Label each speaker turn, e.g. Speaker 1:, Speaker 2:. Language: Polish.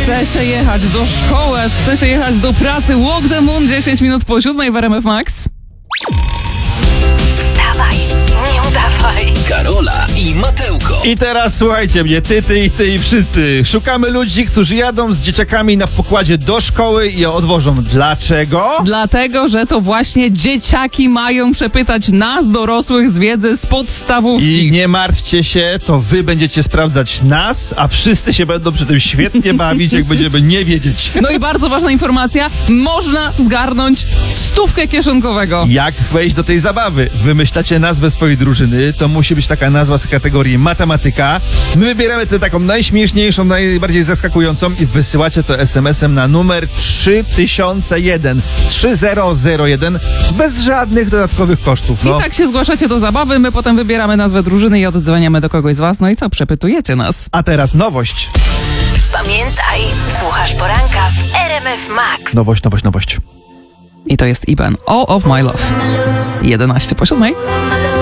Speaker 1: Chce się jechać do szkoły, chce się jechać do pracy. Walk the Moon, 10 minut po 7 w RMF Max.
Speaker 2: Wstawaj, nie udawaj.
Speaker 3: Karola i Matełko.
Speaker 4: I teraz słuchajcie mnie, ty i wszyscy. Szukamy ludzi, którzy jadą z dzieciakami na pokładzie do szkoły i je odwożą. Dlaczego?
Speaker 1: Dlatego, że to właśnie dzieciaki mają przepytać nas, dorosłych, z wiedzy z podstawówki.
Speaker 4: I nie martwcie się, to wy będziecie sprawdzać nas, a wszyscy się będą przy tym świetnie bawić, jak będziemy nie wiedzieć.
Speaker 1: No i bardzo ważna informacja, można zgarnąć 100 kieszonkowego.
Speaker 4: Jak wejść do tej zabawy? Wymyślacie nazwę swojej drużyny, to musi być taka nazwa z kategorii matematyka. My wybieramy tę taką najśmieszniejszą, najbardziej zaskakującą i wysyłacie to SMS-em na numer 3001 3001 bez żadnych dodatkowych kosztów.
Speaker 1: I tak się zgłaszacie do zabawy, my potem wybieramy nazwę drużyny i oddzwaniamy do kogoś z was. No i co, przepytujecie nas?
Speaker 4: A teraz nowość.
Speaker 2: Pamiętaj, słuchasz poranka w RMF Max.
Speaker 4: Nowość.
Speaker 1: I to jest IBAN All of My Love. 11 po 7.